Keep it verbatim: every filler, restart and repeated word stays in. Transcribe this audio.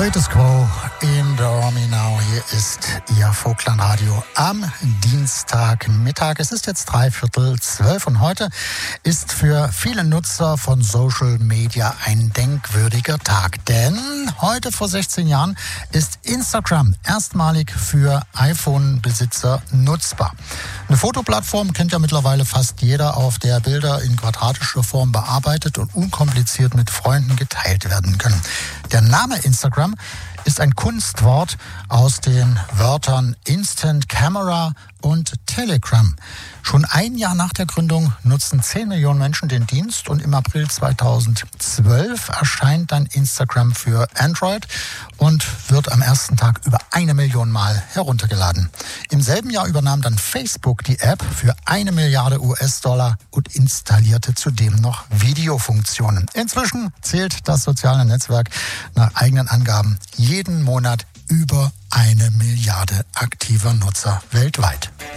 Status Quo in Dormi Now. Hier ist Ihr Vogtland-Radio am Dienstagmittag. Es ist jetzt dreiviertel zwölf und heute ist für viele Nutzer von Social Media ein denkwürdiger Tag. Denn heute vor sechzehn Jahren ist Instagram erstmalig für iPhone-Besitzer nutzbar. Eine Fotoplattform kennt ja mittlerweile fast jeder, auf der Bilder in quadratischer Form bearbeitet und unkompliziert mit Freunden geteilt werden können. Der Name Instagram ist ein Kunstwort aus den Wörtern Instant Camera und Telegram. Schon ein Jahr nach der Gründung nutzen zehn Millionen Menschen den Dienst und im April zweitausendzwölf erscheint dann Instagram für Android und wird am ersten Tag über eine Million Mal heruntergeladen. Im selben Jahr übernahm dann Facebook die App für eine Milliarde U S-Dollar und installierte zudem noch Videofunktionen. Inzwischen zählt das soziale Netzwerk nach eigenen Angaben jeden Monat über eine Milliarde aktiver Nutzer weltweit.